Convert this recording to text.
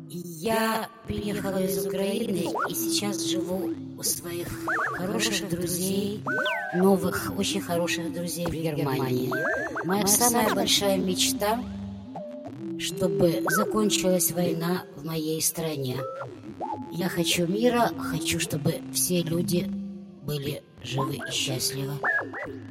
Я приехала из Украины и сейчас живу у своих хороших друзей, новых, очень хороших друзей в Германии. Моя самая большая мечта, чтобы закончилась война в моей стране. Я хочу мира, хочу, чтобы все люди были живы и счастливы.